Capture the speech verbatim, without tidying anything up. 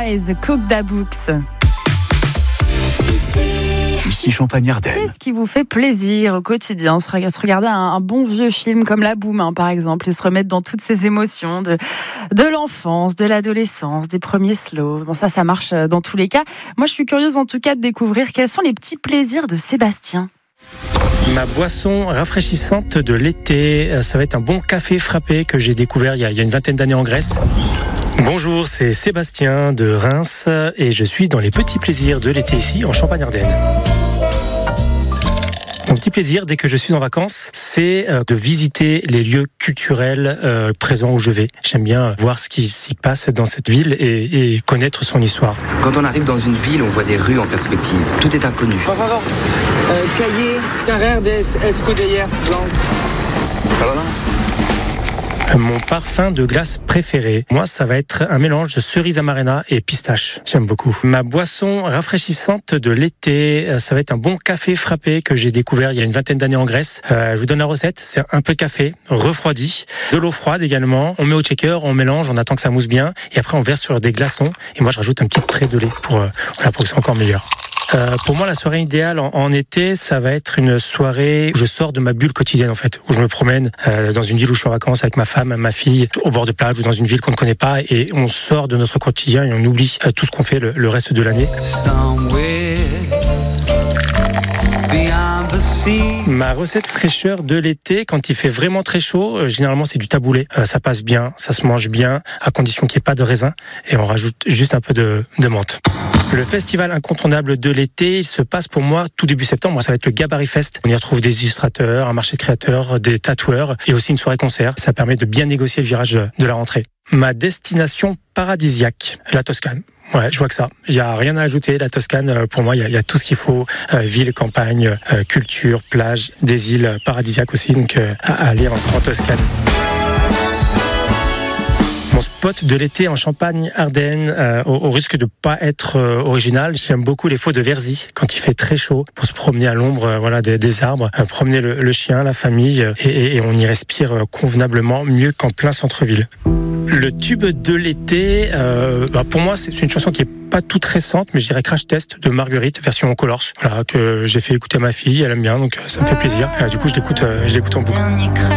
Rise, Cook Da Books. Ici Champagne-Ardenne. Qu'est-ce qui vous fait plaisir au quotidien? Se regarder un, un bon vieux film comme La Boum, hein, par exemple, et se remettre dans toutes ces émotions de, de l'enfance, de l'adolescence, des premiers slows. Bon, ça, ça marche dans tous les cas. Moi, je suis curieuse en tout cas de découvrir quels sont les petits plaisirs de Sébastien. Ma boisson rafraîchissante de l'été, ça va être un bon café frappé que j'ai découvert il y a, il y a une vingtaine d'années en Grèce. Bonjour, c'est Sébastien de Reims et je suis dans les petits plaisirs de l'été ici en Champagne-Ardenne. Mon petit plaisir, dès que je suis en vacances, c'est de visiter les lieux culturels euh, présents où je vais. J'aime bien voir ce qui s'y passe dans cette ville et, et connaître son histoire. Quand on arrive dans une ville, on voit des rues en perspective. Tout est inconnu. Por favor, euh, calle carrer des escudellaires blancs. Pardon ? Mon parfum de glace préféré, moi, ça va être un mélange de cerise amarena et pistache. J'aime beaucoup. Ma boisson rafraîchissante de l'été, ça va être un bon café frappé que j'ai découvert il y a une vingtaine d'années en Grèce. Euh, je vous donne la recette. C'est un peu de café refroidi, de l'eau froide également. On met au shaker, on mélange, on attend que ça mousse bien, et après on verse sur des glaçons. Et moi, je rajoute un petit trait de lait pour euh, voilà, pour que c'est encore meilleur. Euh, pour moi, la soirée idéale en, en été, ça va être une soirée où je sors de ma bulle quotidienne, en fait, où je me promène euh, dans une ville où je suis en vacances avec ma femme, ma fille, au bord de plage ou dans une ville qu'on ne connaît pas, et on sort de notre quotidien et on oublie euh, tout ce qu'on fait le, le reste de l'année. Ma recette fraîcheur de l'été, quand il fait vraiment très chaud, euh, généralement c'est du taboulé. Euh, ça passe bien, ça se mange bien, à condition qu'il n'y ait pas de raisin, et on rajoute juste un peu de, de menthe. Le festival incontournable de l'été, il se passe pour moi tout début septembre. Ça va être le Gabarit Fest. On y retrouve des illustrateurs, un marché de créateurs, des tatoueurs et aussi une soirée concert. Ça permet de bien négocier le virage de la rentrée. Ma destination paradisiaque, la Toscane. Ouais, je vois que ça. Il n'y a rien à ajouter. La Toscane, pour moi, il y a, il y a tout ce qu'il faut. Euh, ville, campagne, euh, culture, plage, des îles paradisiaques aussi. Donc, euh, à aller en, en Toscane. Mon spot de l'été en Champagne-Ardenne, euh, au, au risque de pas être euh, original, j'aime beaucoup les faux de Verzy quand il fait très chaud pour se promener à l'ombre, euh, voilà, des, des arbres, euh, promener le, le chien, la famille, euh, et, et on y respire euh, convenablement mieux qu'en plein centre-ville. Le tube de l'été, euh, bah pour moi, c'est une chanson qui est pas toute récente, mais je dirais Crash Test de Marguerite, version Colors, voilà, que j'ai fait écouter à ma fille, elle aime bien, donc ça me fait plaisir. Euh, du coup, je l'écoute, euh, je l'écoute en boucle.